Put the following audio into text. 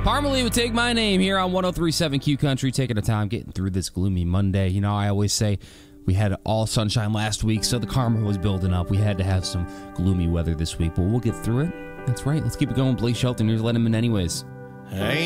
Parmalee would take my name here on 103.7 Q Country, taking our time getting through this gloomy Monday. You know, I always say we had all sunshine last week, so the karma was building up. We had to have some gloomy weather this week, but we'll get through it. That's right. Let's keep it going. Blake Shelton, here's Let Him In Anyways. Ain't